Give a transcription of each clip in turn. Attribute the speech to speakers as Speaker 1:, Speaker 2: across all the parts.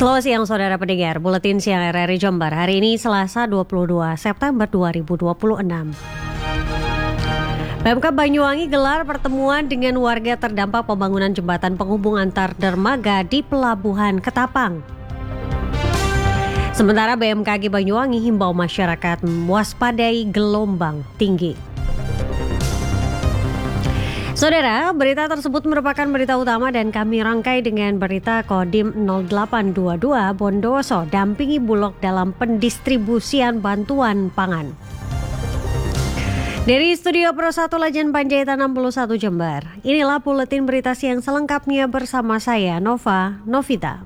Speaker 1: Selamat siang saudara pendengar, Buletin Siang RRI Jember hari ini Selasa 22 September 2026. Pemkab Banyuwangi gelar pertemuan dengan warga terdampak pembangunan jembatan penghubung antar dermaga di Pelabuhan Ketapang. Sementara BMKG Banyuwangi himbau masyarakat mewaspadai gelombang tinggi. Saudara, berita tersebut merupakan berita utama dan kami rangkai dengan berita Kodim 0822 Bondowoso dampingi Bulog dalam pendistribusian bantuan pangan. Dari Studio Pro 1 Legend Panjaitan 61 Jember, inilah buletin berita siang selengkapnya bersama saya Nova Novita.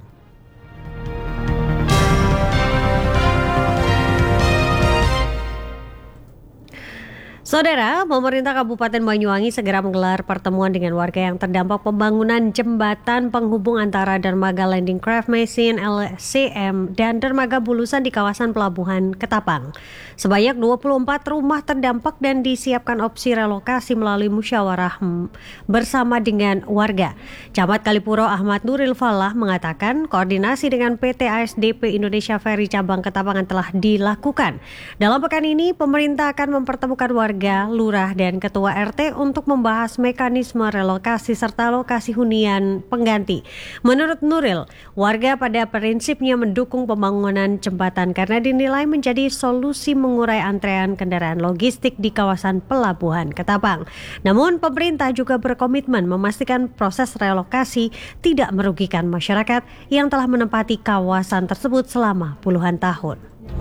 Speaker 1: Saudara, pemerintah Kabupaten Banyuwangi segera menggelar pertemuan dengan warga yang terdampak pembangunan jembatan penghubung antara Dermaga Landing Craft Machine LCM dan Dermaga Bulusan di kawasan Pelabuhan Ketapang. Sebanyak 24 rumah terdampak dan disiapkan opsi relokasi melalui musyawarah bersama dengan warga. Camat Kalipuro Ahmad Nuril Falah mengatakan koordinasi dengan PT ASDP Indonesia Ferry Cabang Ketapangan telah dilakukan. Dalam pekan ini, pemerintah akan mempertemukan warga, lurah dan ketua RT untuk membahas mekanisme relokasi serta lokasi hunian pengganti. Menurut Nuril, warga pada prinsipnya mendukung pembangunan jembatan karena dinilai menjadi solusi mengurai antrean kendaraan logistik di kawasan Pelabuhan Ketapang. Namun pemerintah juga berkomitmen memastikan proses relokasi tidak merugikan masyarakat yang telah menempati kawasan tersebut selama puluhan tahun.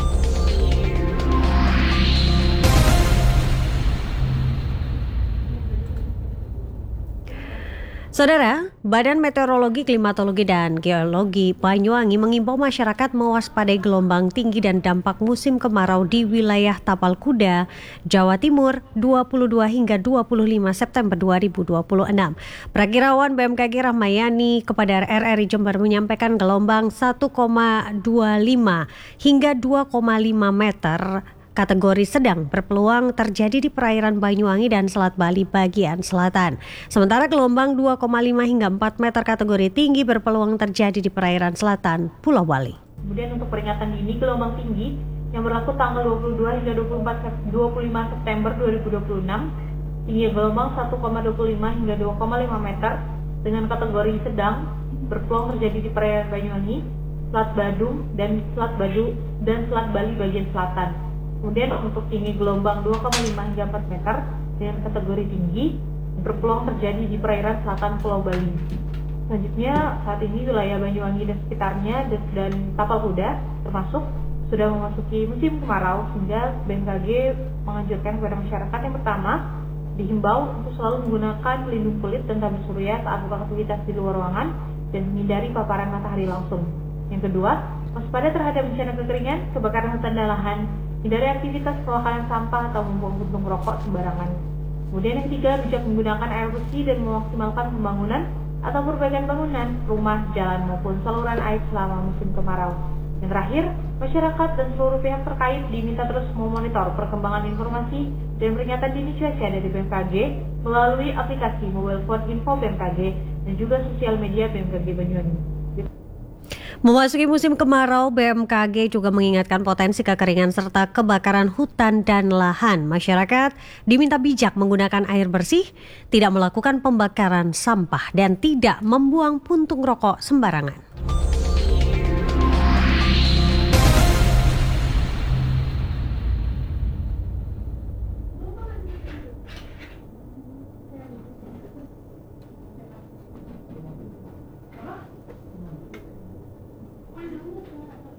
Speaker 1: Saudara, Badan Meteorologi, Klimatologi, dan Geologi Banyuwangi mengimbau masyarakat mewaspadai gelombang tinggi dan dampak musim kemarau di wilayah Tapal Kuda, Jawa Timur 22 hingga 25 September 2026. Prakirawan BMKG Rahmayani kepada RRI Jember menyampaikan gelombang 1,25 hingga 2,5 meter kategori sedang berpeluang terjadi di perairan Banyuwangi dan Selat Bali bagian selatan. Sementara gelombang 2,5 hingga 4 meter kategori tinggi berpeluang terjadi di perairan selatan Pulau Bali.
Speaker 2: Kemudian untuk peringatan dini gelombang tinggi yang berlaku tanggal 22 hingga 25 September 2026, tinggi gelombang 1,25 hingga 2,5 meter dengan kategori sedang berpeluang terjadi di perairan Banyuwangi, Selat Badung dan Selat Bali bagian selatan. Kemudian untuk tinggi gelombang 2,5 hingga 4 meter dengan kategori tinggi berpeluang terjadi di perairan selatan Pulau Bali. Selanjutnya saat ini wilayah Banyuwangi dan sekitarnya dan Tapal Kuda termasuk sudah memasuki musim kemarau, sehingga BMKG menganjurkan kepada masyarakat yang pertama dihimbau untuk selalu menggunakan pelindung kulit dan tabir surya saat beraktivitas di luar ruangan dan menghindari paparan matahari langsung. Yang kedua, waspada terhadap bencana kekeringan, kebakaran hutan dan lahan, hindari aktivitas pembakaran sampah atau membuang puntung rokok sembarangan. Kemudian yang ketiga, bijak menggunakan air bersih dan memaksimalkan pembangunan atau perbaikan bangunan, rumah, jalan maupun saluran air selama musim kemarau. Yang terakhir, masyarakat dan seluruh pihak terkait diminta terus memonitor perkembangan informasi dan peringatan dini cuaca dari BMKG melalui aplikasi mobile phone info BMKG dan juga sosial media BMKG Banyuwangi.
Speaker 1: Memasuki musim kemarau, BMKG juga mengingatkan potensi kekeringan serta kebakaran hutan dan lahan. Masyarakat diminta bijak menggunakan air bersih, tidak melakukan pembakaran sampah, dan tidak membuang puntung rokok sembarangan.